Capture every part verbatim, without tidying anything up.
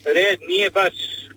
red nije baš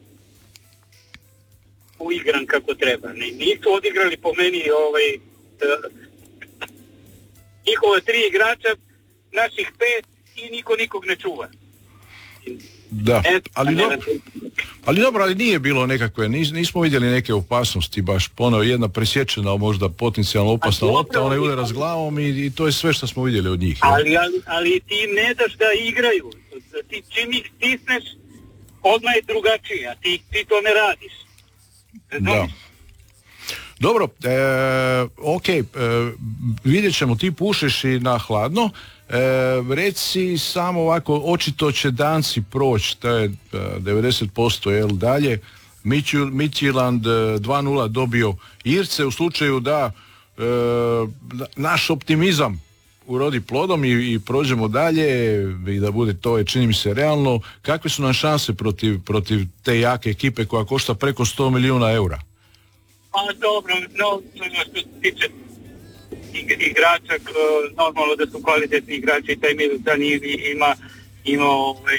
uigran kako treba. Nisu odigrali po meni ovaj, uh, njihova tri igrača, naših pet i niko nikog ne čuva. Da, ali dobro, ali dobro, ali nije bilo nekakve, nis, nismo vidjeli neke opasnosti, baš ponovo jedna presječena, možda potencijalno opasna lopta, ona je udara s glavom i, i to je sve što smo vidjeli od njih. Ali, ali, ali ti im ne daš da igraju, ti čim ih stisneš, odmah je drugačije, a ti, ti to ne radiš. Da. Dobro, e, ok, e, vidjet ćemo, ti pušeš i na hladno. E, reci samo ovako, očito će Danci proći, to je devedeset posto jel dalje. Midtjylland dva nula dobio Irce u slučaju da e, naš optimizam urodi plodom i, i prođemo dalje i da bude to, je, čini mi se, realno. Kakve su nam šanse protiv, protiv te jake ekipe koja košta preko sto milijuna eura? Pa dobro, no, što se tiče igrača, normalno da su kvalitetni igrači i taj Milutan ima, ima ovaj,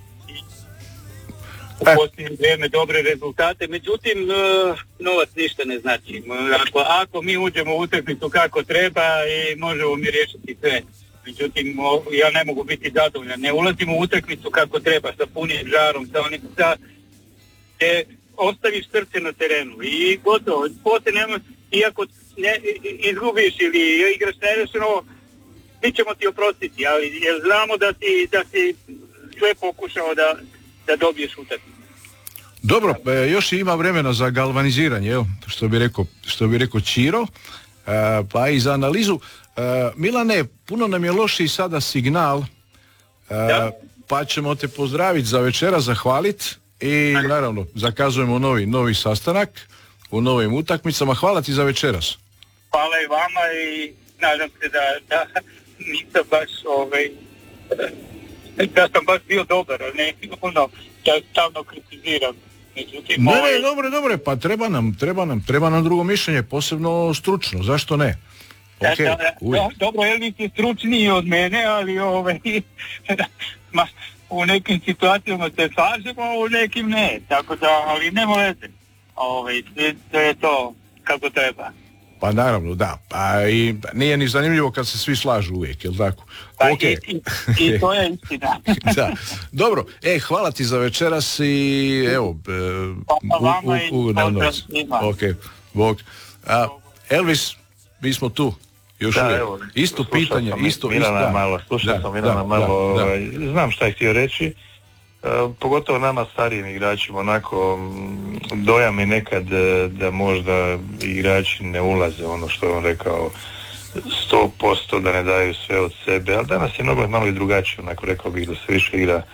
u posljednje vrijeme dobre rezultate, međutim novac ništa ne znači. Ako, ako mi uđemo u utakmicu kako treba i možemo mi riješiti sve. Međutim, ja ne mogu biti zadovoljan. Ne ulazimo u utakmicu kako treba, sa punim žarom, sa onim sa gdje ostaviš srce na terenu i gotovo. Poslije nema, iako ne, izgubiš ili igraš nerešeno, mi ćemo ti oprostiti, ali jer znamo da si, da si sve pokušao da, da dobiješ utakmicu. Dobro, e, još ima vremena za galvaniziranje, evo, što bi rekao, što bi rekao Ćiro, e, pa i za analizu. E, Milane, puno nam je lošiji sada signal, e, pa ćemo te pozdraviti za večera, zahvaliti i naravno zakazujemo novi, novi sastanak u novim utakmicama. Hvala ti za večeras. Hvala i vama i nadam se da, da nisam baš ovaj, da sam baš bio dobar, ne ono da stavno kritiziram. Međutim, ne, ovaj... ne, dobro, dobro, pa treba nam, treba nam, treba nam drugo mišljenje, posebno stručno, zašto ne? Okay, da, da, do, dobro, Elvis je stručniji od mene, ali ovaj, ma, u nekim situacijama se slažemo, a u nekim ne, tako da, ali nema veze. Ovaj, to je to kako treba. Pa naravno, da. Pa i nije ni zanimljivo kad se svi slažu uvijek, jel tako? Pa okay. i, i, i to je istina. Da. Dobro, e, hvala ti za večeras i evo, ugodan noć. Ok, Bog. A, Elvis, mi smo tu. Još da, uvijek. Evo, isto pitanje, sam isto... Milana isto, malo, slušao sam Milana da, malo, da, ovaj, da. znam šta je htio reći. Uh, pogotovo nama starijim igračima, onako dojam je nekad da možda igrači ne ulaze, ono što je on rekao, sto posto da ne daju sve od sebe, ali danas je nogomet malo i drugačije, onako rekao bih da se više igra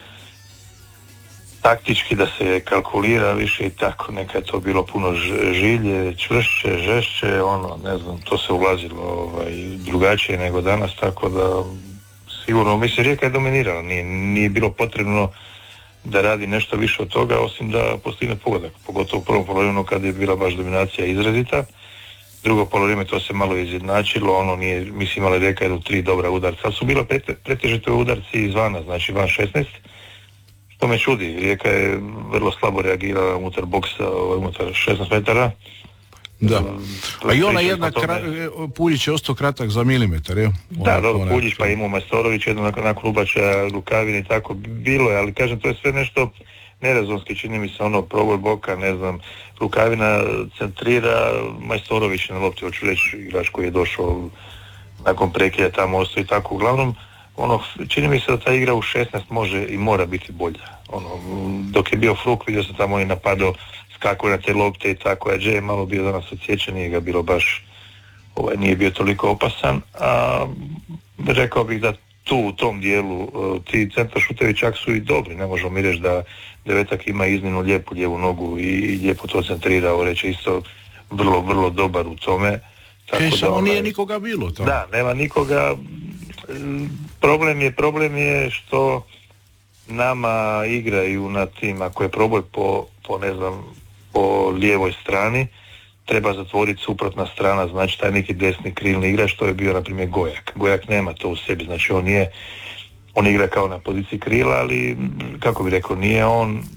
taktički, da se kalkulira više i tako, nekad to bilo puno žilje, čvršće, žešće, ono, ne znam, to se ulazilo ovaj, drugačije nego danas, tako da sigurno, mislim, Rijeka je dominirala, nije, nije bilo potrebno da radi nešto više od toga, osim da postigne pogodak, pogotovo u prvom polovremenu kad je bila baš dominacija izrazita. Drugo polovreme to se malo izjednačilo, ono nije, mislim, imala Rijeka jednu tri dobra udarca, ali su bila pretežito udarci izvana, znači van šesnaest, što me čudi, Rijeka je vrlo slabo reagirala unutar boksa, unutar šesnaest metara. Da, a i ona jedna, kra... Puljić je ostao kratak za milimetar, je? Da, dobro, Puljić pa imao Majstorović, jedno nakon, nakon ubačaja Rukavine i tako, bilo je, ali kažem, to je sve nešto nerazumski, čini mi se ono proboj boka, ne znam, Rukavina centrira, Majstorović na lopti, hoću reći, igrač koji je došao nakon prekida tamo ostao i tako, uglavnom, ono, čini mi se da ta igra u šesnaest može i mora biti bolja, ono, dok je bio Fruk, vidio sam tamo on je napadao kako na te lopte i tako, Adže je malo bio danas odsječen, nije ga bilo baš, ovaj, nije bio toliko opasan, a rekao bih da tu u tom dijelu ti centar šutevi čak su i dobri, ne možemo mi reći da Devetak ima iznimno lijepu lijevu nogu i lijepo to centrirao, reći isto vrlo, vrlo dobar u tome. Tako e, da, samo onaj, nije nikoga bilo tamo. Da, nema nikoga, problem je, problem je što nama igraju na tim, ako je proboj po, po ne znam, po lijevoj strani, treba zatvoriti suprotna strana, znači taj neki desni krilni igrač, što je bio na primjer Gojak. Gojak nema to u sebi, znači on nije, on igra kao na poziciji krila, ali kako bi rekao, nije on